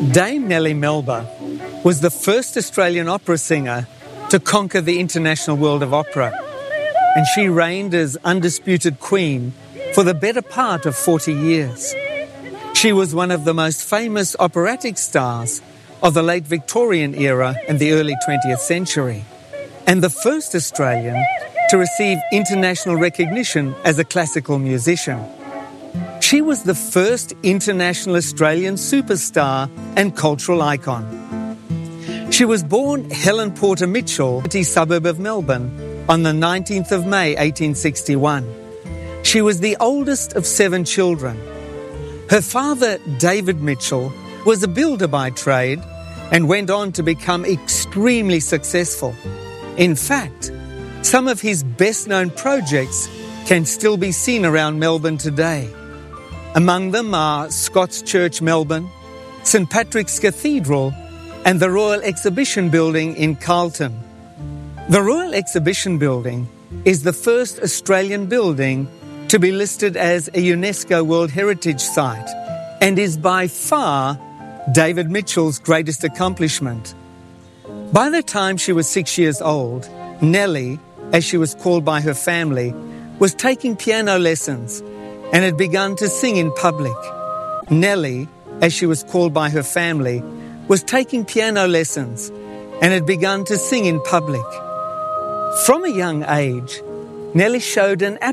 Dame Nellie Melba was the first Australian opera singer to conquer the international world of opera, and she reigned as undisputed queen for the better part of 40 years. She was one of the most famous operatic stars of the late Victorian era and the early 20th century, and the first Australian to receive international recognition as a classical musician. She was the first international Australian superstar and cultural icon. She was born Helen Porter Mitchell, a suburb of Melbourne, on the 19th of May 1861. She was the oldest of 7 children. Her father, David Mitchell, was a builder by trade and went on to become extremely successful. In fact, some of his best-known projects can still be seen around Melbourne today. Among them are Scots Church, Melbourne, St Patrick's Cathedral, and the Royal Exhibition Building in Carlton. The Royal Exhibition Building is the first Australian building to be listed as a UNESCO World Heritage Site and is by far David Mitchell's greatest accomplishment. By the time she was 6 years old, Nellie, as she was called by her family, was taking piano lessons and had begun to sing in public. Nellie, as she was called by her family, was taking piano lessons and had begun to sing in public. From a young age, Nellie showed an